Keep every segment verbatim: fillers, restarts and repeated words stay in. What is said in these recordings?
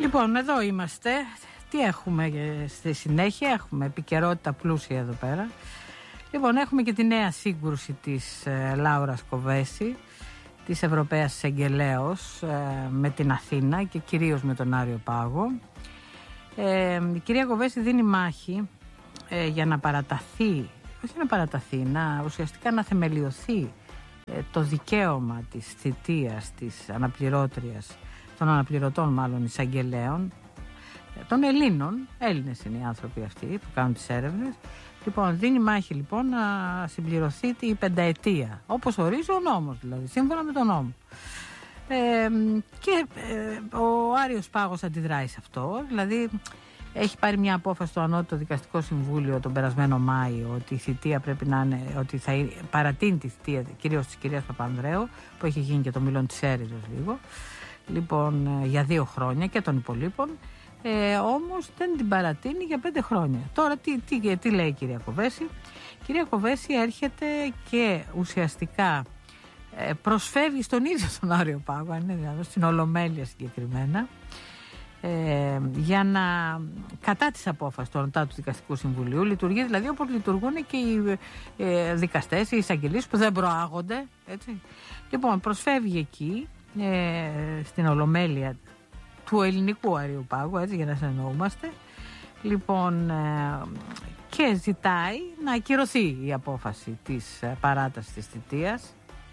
Λοιπόν, εδώ είμαστε. Τι έχουμε στη συνέχεια? Έχουμε επικαιρότητα πλούσια εδώ πέρα. Λοιπόν, έχουμε και τη νέα σύγκρουση της ε, Λάουρας Κοβέση, της Ευρωπαίας Εισαγγελέως, ε, με την Αθήνα και κυρίως με τον Άριο Πάγο. Ε, η κυρία Κοβέση δίνει μάχη ε, για να παραταθεί, όχι να παραταθεί, να ουσιαστικά να θεμελιωθεί ε, το δικαίωμα της θητείας της αναπληρώτριας, των αναπληρωτών μάλλον εισαγγελέων, των Ελλήνων, Έλληνες είναι οι άνθρωποι αυτοί που κάνουν τις έρευνες. Λοιπόν, δίνει μάχη λοιπόν να συμπληρωθεί η πενταετία, όπως ορίζει ο νόμος, δηλαδή, σύμφωνα με τον νόμο. Ε, και ε, ο Άριος Πάγος αντιδράει σε αυτό, δηλαδή έχει πάρει μια απόφαση στο Ανώτατο Δικαστικό Συμβούλιο τον περασμένο Μάιο ότι η θητεία πρέπει να είναι, ότι θα παρατείνει τη θητεία κυρίως της κυρίας Παπανδρέου, που έχει γίνει και το μήλον της έρηδος λίγο, λοιπόν, για δύο χρόνια και των υπολείπων. Ε, όμως δεν την παρατείνει για πέντε χρόνια. Τώρα τι, τι, τι λέει η κυρία Κοβέση? Η κυρία Κοβέση έρχεται και ουσιαστικά ε, προσφεύγει στον ίδιο τον Άριο Πάγο, αν είναι δηλαδή, στην Ολομέλεια συγκεκριμένα, ε, για να, κατά της απόφασης του Ανωτάτου Δικαστικού Συμβουλίου, λειτουργεί δηλαδή όπως λειτουργούν και οι ε, δικαστές, οι εισαγγελείς που δεν προάγονται, έτσι. Λοιπόν, προσφεύγει εκεί ε, στην Ολομέλεια του ελληνικού Αρίου Πάγου, έτσι, για να συνεννοούμαστε, λοιπόν, ε, και ζητάει να ακυρωθεί η απόφαση της ε, παράτασης της θητείας,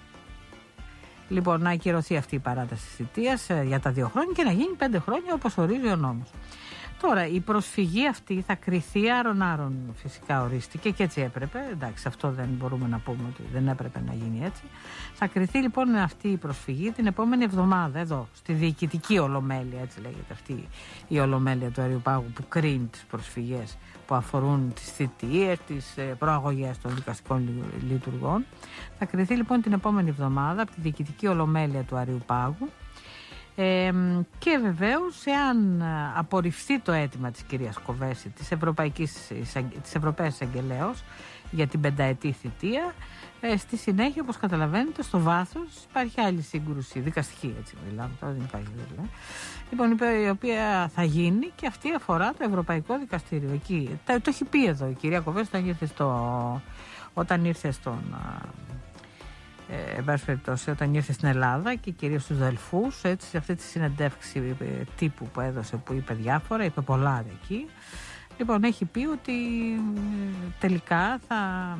λοιπόν, να ακυρωθεί αυτή η παράταση της θητείας ε, για τα δύο χρόνια και να γίνει πέντε χρόνια όπως ορίζει ο νόμος. Τώρα, η προσφυγή αυτή θα κριθεί άρον-άρον, φυσικά ορίστηκε και έτσι έπρεπε. Εντάξει, αυτό δεν μπορούμε να πούμε ότι δεν έπρεπε να γίνει έτσι. Θα κριθεί λοιπόν αυτή η προσφυγή την επόμενη εβδομάδα εδώ, στη διοικητική Ολομέλεια, έτσι λέγεται αυτή η Ολομέλεια του Αριού Πάγου, που κρίνει τις προσφυγές που αφορούν τις θητείες, τις προαγωγές των δικαστικών λειτουργών. Θα κριθεί λοιπόν την επόμενη εβδομάδα από τη διοικητική Ολομέλεια του Αριού Πάγου. Ε, και βεβαίως, εάν απορριφθεί το αίτημα της κυρίας Κοβέση, της, Ευρωπαϊκής, της Ευρωπαίας Εισαγγελέως για την πενταετή θητεία, ε, στη συνέχεια, όπως καταλαβαίνετε, στο βάθος υπάρχει άλλη σύγκρουση δικαστική, έτσι μιλάμε τώρα, δεν υπάρχει δηλαδή, λοιπόν, η οποία θα γίνει και αυτή αφορά το Ευρωπαϊκό Δικαστήριο. Εκεί, το, το έχει πει εδώ η κυρία Κοβέση όταν ήρθε, στο, όταν ήρθε στον... Ε, εν πάση περιπτώσει, όταν ήρθε στην Ελλάδα και κυρίως στους Δελφούς, έτσι, σε αυτή τη συνεντεύξη τύπου που έδωσε, που είπε διάφορα, είπε πολλά εκεί. Λοιπόν, έχει πει ότι τελικά θα,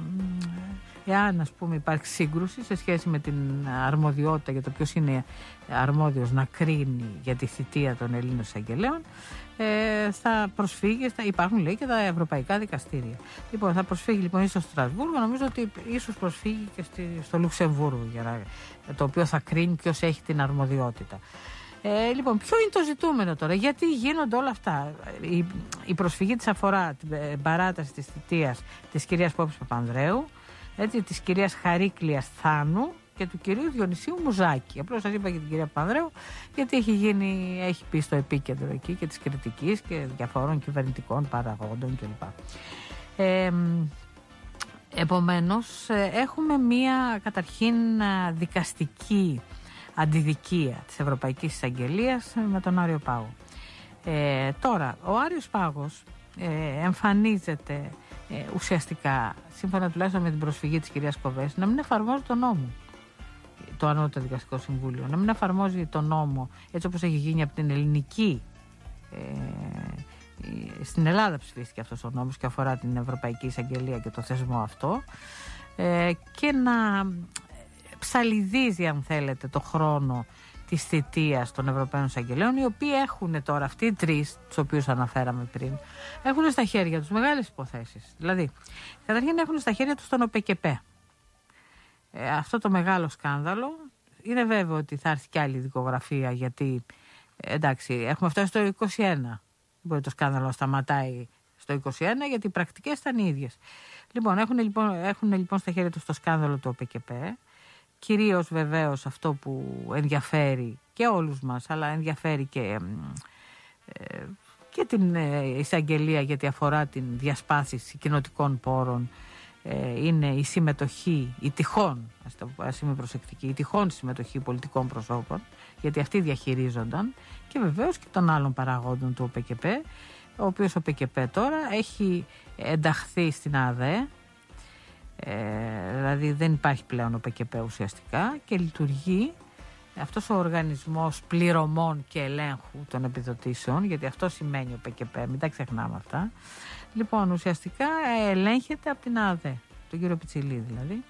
εάν ας πούμε υπάρχει σύγκρουση σε σχέση με την αρμοδιότητα για το ποιος είναι αρμόδιος να κρίνει για τη θητεία των Ελλήνων εισαγγελέων, ε, θα προσφύγει, θα υπάρχουν λέει και τα ευρωπαϊκά δικαστήρια. Λοιπόν, θα προσφύγει λοιπόν ίσως στο Στρασβούργο, νομίζω ότι ίσως προσφύγει και στη, στο Λουξεμβούργο, για να, το οποίο θα κρίνει ποιος έχει την αρμοδιότητα. Ε, λοιπόν, ποιο είναι το ζητούμενο τώρα, γιατί γίνονται όλα αυτά? Η, η προσφυγή της αφορά την παράταση της θητείας της κυρίας Πόπης Παπανδρέου, έτσι, της κυρίας Χαρίκλειας Θάνου και του κυρίου Διονυσίου Μουζάκη. Απλώς σας είπα και την κυρία Παπανδρέου, γιατί έχει, γίνει, έχει πει στο επίκεντρο εκεί και της κριτικής και διαφόρων κυβερνητικών παραγόντων κλπ. Ε, επομένως, έχουμε μία καταρχήν δικαστική αντιδικία της Ευρωπαϊκής Εισαγγελίας με τον Άριο Πάγο. Ε, τώρα, ο Άριος Πάγος ε, εμφανίζεται ε, ουσιαστικά, σύμφωνα τουλάχιστον με την προσφυγή της κυρίας Κοβέση, να μην εφαρμόζει τον νόμο, το Ανώτατο Δικαστικό Συμβούλιο, να μην εφαρμόζει τον νόμο έτσι όπως έχει γίνει από την ελληνική, ε, στην Ελλάδα ψηφίστηκε αυτός ο νόμος και αφορά την Ευρωπαϊκή Εισαγγελία και το θεσμό αυτό, ε, και να ψαλιδίζει, αν θέλετε, το χρόνο της θητείας των Ευρωπαίων Εισαγγελέων, οι οποίοι έχουν τώρα, αυτοί οι τρεις, τους οποίους αναφέραμε πριν, έχουν στα χέρια τους μεγάλες υποθέσεις. Δηλαδή, καταρχήν έχουν στα χέρια τους τον ΟΠΕΚΕΠΕ. Ε, αυτό το μεγάλο σκάνδαλο, είναι βέβαιο ότι θα έρθει κι άλλη δικογραφία, γιατί ε, εντάξει, έχουμε φτάσει στο είκοσι ένα. Δεν μπορεί το σκάνδαλο να σταματάει στο είκοσι ένα, γιατί οι πρακτικές ήταν οι ίδιες. Λοιπόν, έχουν λοιπόν, έχουν λοιπόν στα χέρια τους το σκάνδαλο του ΟΠΕΚΕΠΕ. Κυρίως βεβαίως αυτό που ενδιαφέρει και όλους μας, αλλά ενδιαφέρει και, ε, και την εισαγγελία, γιατί αφορά την διασπάθηση κοινοτικών πόρων ε, είναι η συμμετοχή, η τυχόν, ας, το, ας είμαι προσεκτική, η τυχόν συμμετοχή πολιτικών προσώπων, γιατί αυτοί διαχειρίζονταν, και βεβαίως και των άλλων παραγόντων του ΟΠΚΠ, ο οποίος ο ΟΠΚΠ τώρα έχει ενταχθεί στην ΑΔΕ, ε, δηλαδή δεν υπάρχει πλέον ΟΠΚΠ ουσιαστικά και λειτουργεί αυτός ο οργανισμός πληρωμών και ελέγχου των επιδοτήσεων, γιατί αυτό σημαίνει ο ΟΠΚΠ, μην τα ξεχνάμε αυτά. Λοιπόν, ουσιαστικά ελέγχεται από την ΑΔΕ, τον κύριο Πιτσιλή δηλαδή,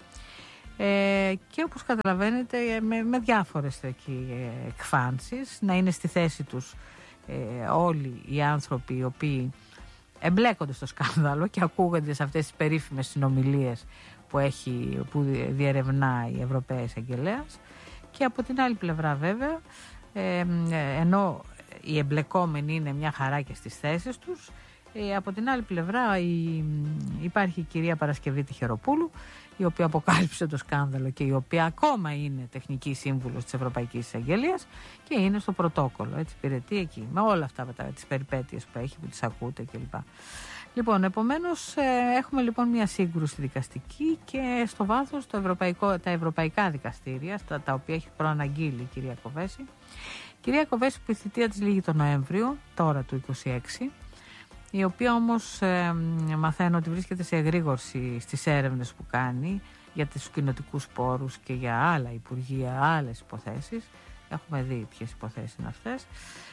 ε, και όπως καταλαβαίνετε με, με διάφορες εκεί εκφάνσεις, να είναι στη θέση τους ε, όλοι οι άνθρωποι οι οποίοι εμπλέκονται στο σκάνδαλο και ακούγονται σε αυτές τις περίφημες συνομιλίες που, έχει, που διερευνά η Ευρωπαία Εισαγγελέας. Και από την άλλη πλευρά βέβαια, ε, ενώ οι εμπλεκόμενοι είναι μια χαρά και στις θέσεις τους, ε, από την άλλη πλευρά η, υπάρχει η κυρία Παρασκευή Τυχεροπούλου, η οποία αποκάλυψε το σκάνδαλο και η οποία ακόμα είναι τεχνική σύμβουλος της Ευρωπαϊκής Εισαγγελίας και είναι στο πρωτόκολλο, έτσι, υπηρετεί εκεί με όλα αυτά τις περιπέτειες που έχει, που τις ακούτε κλπ. Λοιπόν, επομένως ε, έχουμε λοιπόν μια σύγκρουση δικαστική και στο βάθος το ευρωπαϊκό, τα ευρωπαϊκά δικαστήρια, στα, τα οποία έχει προαναγγείλει η κυρία Κοβέση. Η κυρία Κοβέση που η θητεία της λήγει τον Νοέμβριο, τώρα του είκοσι έξι, η οποία όμως ε, μαθαίνω ότι βρίσκεται σε εγρήγορση στις έρευνες που κάνει για τους κοινοτικούς πόρους και για άλλα υπουργεία, άλλες υποθέσεις. Έχουμε δει ποιες υποθέσεις είναι αυτές.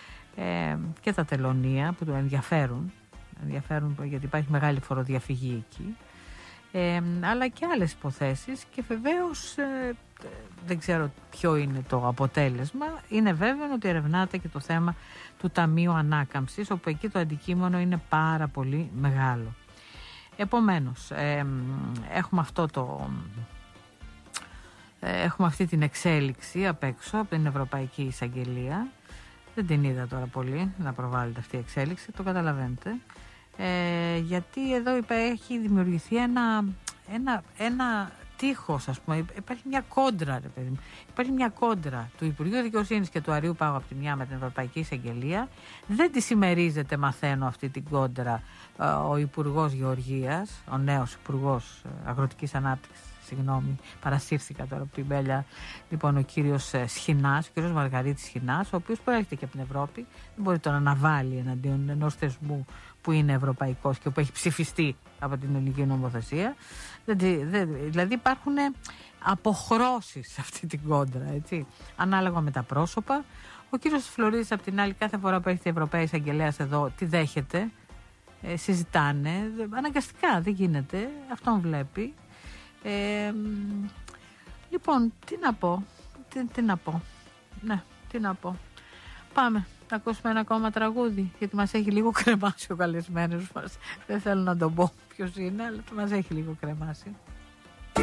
Ε, και τα τελωνία που του ενδιαφέρουν. ενδιαφέρουν γιατί υπάρχει μεγάλη φοροδιαφυγή εκεί, ε, αλλά και άλλες υποθέσεις και βεβαίως ε, δεν ξέρω ποιο είναι το αποτέλεσμα. Είναι βέβαιο ότι ερευνάται και το θέμα του Ταμείου Ανάκαμψης, όπου εκεί το αντικείμενο είναι πάρα πολύ μεγάλο. Επομένως ε, έχουμε αυτό το ε, έχουμε αυτή την εξέλιξη απ' έξω από την Ευρωπαϊκή Εισαγγελία. Δεν την είδα τώρα πολύ να προβάλλεται αυτή η εξέλιξη, το καταλαβαίνετε. Ε, γιατί εδώ έχει δημιουργηθεί ένα, ένα, ένα τείχος, ας πούμε. Υπάρχει μια κόντρα, ρε παιδί μου. Υπάρχει μια κόντρα του Υπουργείου Δικαιοσύνης και του Αρείου Πάγου από τη μια με την Ευρωπαϊκή Εισαγγελία. Δεν τη συμμερίζεται, μαθαίνω, αυτή την κόντρα ο Υπουργός Γεωργίας, ο νέος Υπουργός Αγροτικής Ανάπτυξης. Συγγνώμη, παρασύρθηκα τώρα από την Μπέλια. Λοιπόν, ο κύριος Σχοινάς, ο κύριος Μαργαρίτης Σχοινάς, ο οποίος προέρχεται και από την Ευρώπη, δεν μπορεί τώρα να βάλει εναντίον ενός θεσμού που είναι ευρωπαϊκός και που έχει ψηφιστεί από την ελληνική νομοθεσία. Δηλαδή υπάρχουν αποχρώσεις σε αυτή την κόντρα, έτσι, ανάλογα με τα πρόσωπα. Ο κύριος Φλωρίδης, απ' την άλλη, κάθε φορά που έχει η Ευρωπαϊκή Εισαγγελέας εδώ, τι δέχεται, ε, συζητάνε, αναγκαστικά δεν γίνεται, αυτόν βλέπει. Ε, λοιπόν, τι να πω, τι, τι να πω, ναι, τι να πω. Πάμε να ακούσουμε ένα ακόμα τραγούδι, γιατί μας έχει λίγο κρεμάσει ο καλεσμένος μας. Δεν θέλω να τον πω ποιος είναι, αλλά μας έχει λίγο κρεμάσει.